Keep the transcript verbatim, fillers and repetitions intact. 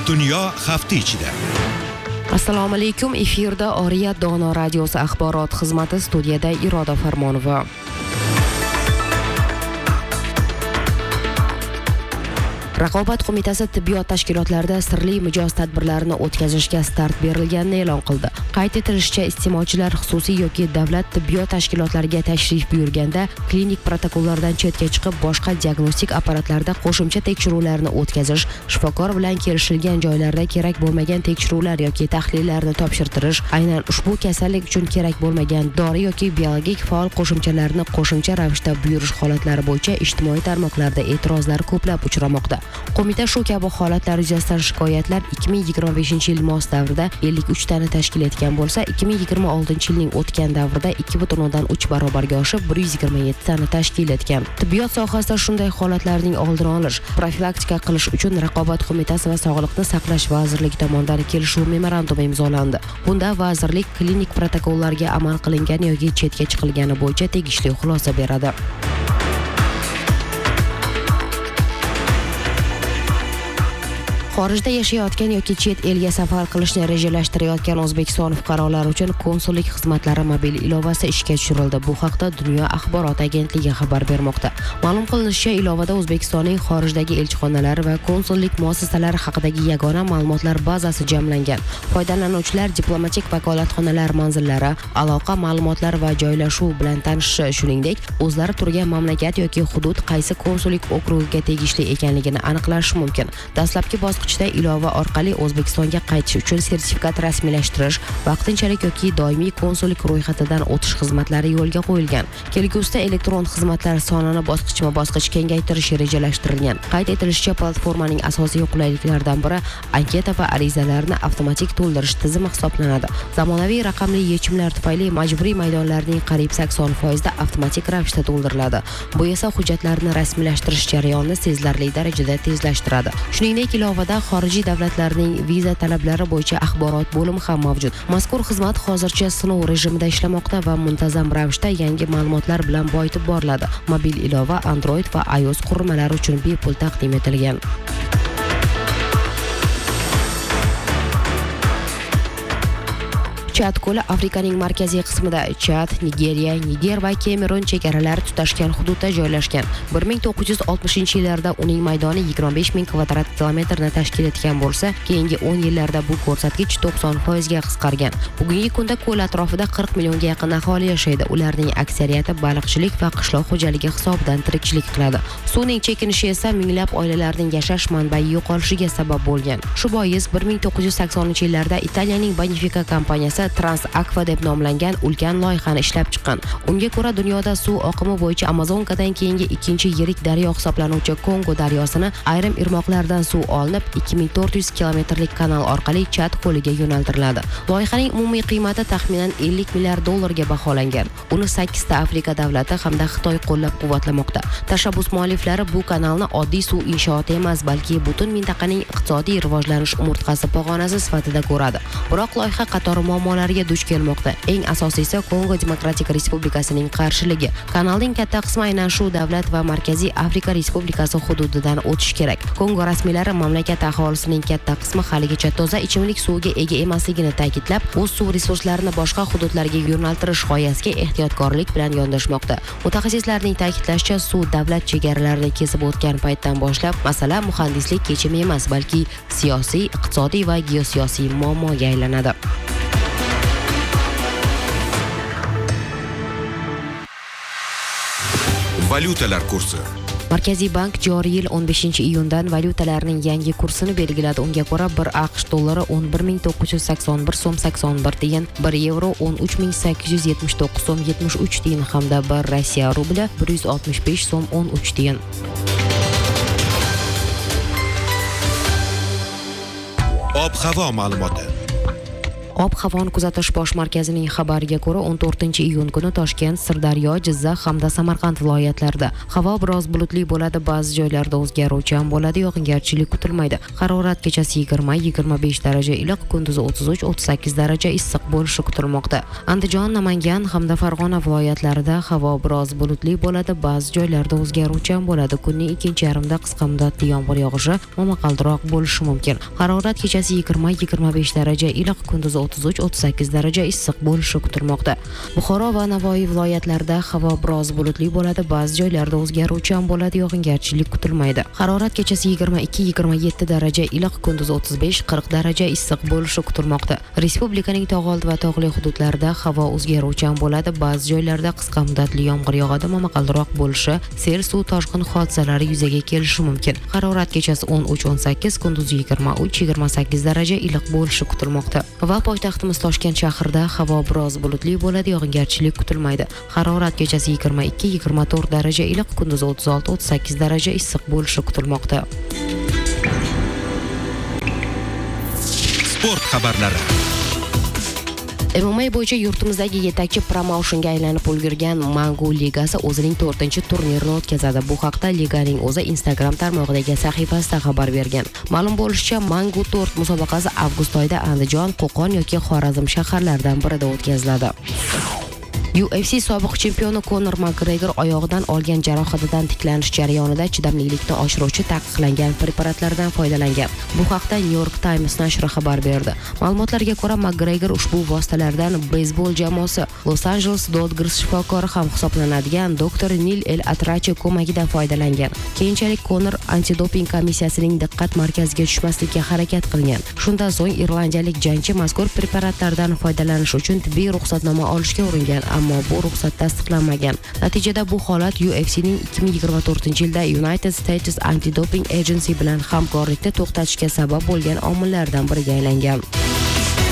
Dunyo hafta ichida. Assalomu alaykum. Efirda Oriyat Dono radiosi axborot xizmati, studiyada Iroda Farmonova. Raqobat qo'mitasi tibbiyot tashkilotlarida sirli mijoz tadbirlarini o'tkazishga start berilganini e'lon qildi. Qayd etilishicha, iste'molchilar xususiy yoki davlat tibbiyot tashkilotlariga tashrif buyurganda klinik protokollardan chetga chiqib, boshqa diagnostik apparatlarda qo'shimcha tekshiruvlarni o'tkazish, shifokor bilan kelishilgan joylarda kerak bo'lmagan tekshiruvlar yoki tahlillarni topshirtirish, aynan ushbu kasallik uchun kerak bo'lmagan dori yoki biologik faol qo'shimchalarni qo'shimcha ravishda buyurish holatlari bo'yicha ijtimoiy tarmoqlarda e'tirozlar ko'plab uchramoqda. Qo'mita shu kabi holatlar yuzasidan shikoyatlar ikki ming yigirma beshinchi yil mos davrida ellik uch tani tashkil etgan bo'lsa, ikki ming yigirma oltinchi yilning o'tgan davrida ikki butun o'ndan uch barobarga oshib bir yuz yigirma yetti tani tashkil etgan. Tibbiyot sohasida shunday holatlarning oldini olish, profilaktika qilish uchun Raqobat qo'mitasi va Sog'liqni saqlash vazirligi tomonidan kelishuv memorandumi imzolandi. Bunda vazirlik klinik protokollarga amal qilingan yoki chetga chiqilgani bo'yicha tegishli xulosa beradi. Xorijda yashayotgan yoki chet elga safar qilishni rejalashtirayotgan O'zbekiston fuqarolari uchun konsullik xizmatlari mobil ilovasi ishga tushirildi. Bu haqda Dunyo axborot agentligi xabar bermoqda. Ma'lum qilinishicha, ilovada O'zbekistonning xorijdagi elchixonalari va konsullik muassasalari haqidagi yagona ma'lumotlar bazasi jamlangan. Foydalanuvchilar diplomatik vakolatxonalar manzillari, aloqa ma'lumotlari va joylashuv bilan tanishishi, shuningdek, o'zlari turgan mamlakat yoki hudud qaysi konsullik okrugiga tegishli ekanligini aniqlashi mumkin. Dastlabki bosqich ilova orqali O'zbekistonga qaytish uchun sertifikat rasmiylashtirish, vaqtinchalik yoki doimiy konsullik ro'yxatidan o'tish xizmatlari yo'lga qo'yilgan. Kelgusida elektron xizmatlar sonini bosqichma-bosqich kengaytirish rejalashtirilgan. Qayd etilishicha, platformaning asosiy qulayliklaridan biri anketa va arizalarni avtomatik to'ldirish tizimi hisoblanadi. Zamonaviy raqamli yechimlar tufayli majburiy maydonlarning qariyb sakson foizi avtomatik ravishda to'ldiriladi. Bu esa hujjatlarni rasmiylashtirish jarayonini sezilarli darajada tezlashtiradi. Shuningdek, ilovada xorijiy davlatlarning viza talablari bo'yicha axborot bo'limi ham mavjud. Mazkur xizmat hozircha sinov rejimida ishlamoqda va muntazam ravishda yangi ma'lumotlar bilan boyitib boriladi. Mobil ilova Android va iOS qurilmalari uchun bepul taqdim etilgan. Chad ko'li Afrikaning markaziy qismida, Chad, Nigeriya, Niger va Kamerun chegaralari tutashgan hududda joylashgan. bir ming to'qqiz yuz oltmishinchi yillarda uning maydoni yigirma besh ming kvadrat kilometrni tashkil etgan bo'lsa, keyingi o'n yillarda bu ko'rsatkich to'qson foizga qisqargan. Bugungi kunda ko'l atrofida qirq millionga yaqin aholi yashaydi. Ularning aksariyati baliqchilik va qishloq xo'jaligi hisobidan tirikchilik qiladi. Suvning chekinishi esa minglab oilalarning yashash manbai yo'qolishiga sabab bo'lgan. Shu bois bir ming to'qqiz yuz saksoninchi yillarda Italiyaning Bonifica kompaniyasi Trans-Aqua deb nomlangan ulkan loyihani ishlab chiqqan. Unga ko'ra, dunyoda suv oqimi bo'yicha Amazonkadan keyingi ikkinchi yirik daryo hisoblanuvchi Kongo daryosini ayrim irmoqlardan suv olinib, ikki ming to'rt yuz kilometrlik kanal orqali Chad ko'liga yo'naltiriladi. Loyihaning umumiy qiymati taxminan ellik milliard dollarga baholangan. Uni sakkizta Afrika davlati hamda Xitoy qo'llab-quvvatlamoqda. Tashabbus mualliflari bu kanalni oddiy suv inshooti emas, balki butun mintaqaning iqtisodiy rivojlanish umurtqasi pog'onasi sifatida ko'radi. Biroq loyiha qatori muammolarga duch kelmoqda. Eng asosiysi Kongo Demokratik Respublikasining qarshiligi. Kanalning katta qismi aynan shu davlat va Markaziy Afrika Respublikasi hududidan o'tish kerak. Kongo rasmiylari mamlakat aholisining katta qismi haligacha toza ichimlik suviga ega emasligini ta'kidlab, o'z suv resurslarini boshqa hududlarga yo'naltirish g'oyasiga ehtiyotkorlik bilan yondashmoqda. Mutaxassislarning ta'kidlashicha, suv davlat chegaralarini kesib o'tgan paytdan boshlab masala muhandislik yechimi emas, balki siyosiy, iqtisodiy va geosiyosiy muammoga aylanadi. Valyutalar kursi. Markaziy bank joriy yil o'n beshinchi iyundan valyutalarning yangi kursini belgiladi. Unga ko'ra, bir AQSh dollari o'n bir ming to'qqiz yuz sakson bir so'm sakson bir tiyin, bir yevro o'n uch ming sakkiz yuz yetmish to'qqiz so'm yetmish uch tiyin hamda bir Rossiya rubli bir yuz oltmish besh so'm o'n uch tiyin. Ob-havo ma'lumoti. Ob-havoni kuzatish bosh markazining xabariga ko'ra, o'n to'rtinchi iyun kuni Toshkent, Sirdaryo, Jizzax hamda Samarqand viloyatlarida havo biroz bulutli bo'ladi, ba'zi joylarda o'zgaruvchan bo'ladi, yog'ingarchilik kutilmaydi. Harorat kechasi yigirma yigirma besh daraja iliq, kunduzi o'ttiz uch o'ttiz sakkiz daraja issiq bo'lishi kutilmoqda. Andijon, Namangan hamda Farg'ona viloyatlarida havo biroz bulutli bo'ladi, ba'zi joylarda o'zgaruvchan bo'ladi. Kunning ikkinchi yarmida qisqa muddatli yomg'ir yog'ishi, momaqaldiroq bo'lishi mumkin. Harorat kechasi yigirma yigirma besh daraja iliq, kunduzi o'ttiz uch o'ttiz sakkiz daraja issiq bo'lishi kutilmoqda. Buxoro va Navoiy viloyatlarida havo biroz bulutli bo'ladi, ba'zi joylarda o'zgaruvchan bo'ladi, yog'ingarchilik kutilmaydi. Harorat kechasi yigirma ikki yigirma yetti daraja iliq, kunduzi o'ttiz besh qirq daraja issiq bo'lishi kutilmoqda. Respublikaning tog'oldi va tog'li hududlarida havo o'zgaruvchan bo'ladi, ba'zi joylarda qisqa muddatli yomg'ir yog'adi, momaqaldiroq bo'lishi, sel, suv toshqin hodisalari yuzaga kelishi mumkin. Harorat kechasi o'n uch o'n sakkiz, kunduzi yigirma uch yigirma sakkiz daraja iliq bo'lishi kutilmoqda. Va poytaxtimiz Toshkent shahrida havo biroz bulutli bo'ladi, yog'ingarchilik kutilmaydi. Harorat kechasi yigirma ikki yigirma to'rt daraja iliq, kunduzi o'ttiz olti o'ttiz sakkiz daraja issiq bo'lishi kutilmoqda. Sport xabarlari. M M A bo'yicha yurtimizdagi yetakchi promotionga aylanib ulgurgan Mangu ligasi o'zining to'rtinchi turnirini o'tkazadi. Bu haqda liganing o'zi Instagram tarmog'idagi sahifasida xabar bergan. Ma'lum bo'lishicha, Mangu to'rt musobaqasi avgust oyida Andijon, Qo'qon yoki Xorazm shaharlaridan birida o'tkaziladi. U F C sobiq chempioni Conor McGregor oyog'idan olgan jarohatidan tiklanish jarayonida chidamlilikni oshiruvchi taqiqlangan preparatlardan foydalangan. Bu haqda New York Times nashri xabar berdi. Ma'lumotlarga ko'ra, McGregor ushbu vositalardan beysbol jamoasi Los Angeles Dodgers shifokori ham hisoblanadigan doktor Nil El Atrachi ko'magida foydalangan. Keyinchalik Conor antidoping komissiyasining diqqat markaziga tushmaslikka harakat qilgan. Shundan so'ng irlandiyalik jangchi mazkur preparatlardan foydalanish uchun tibbiy ruxsatnoma olishga uringan, ammo bu ruxsat tasdiqlanmagan. Natijada bu holat U F C'ning ikki ming yigirma to'rtinchi yilda United States Anti-Doping Agency bilan hamkorlikda to'xtatishga sabab bo'lgan omillardan biriga aylangan.